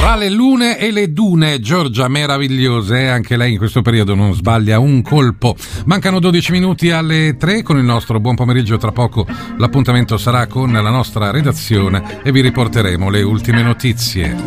Tra le lune e le dune, Giorgia meravigliose, anche lei in questo periodo non sbaglia un colpo. Mancano 12 minuti alle 3 con il nostro buon pomeriggio. Tra poco l'appuntamento sarà con la nostra redazione e vi riporteremo le ultime notizie.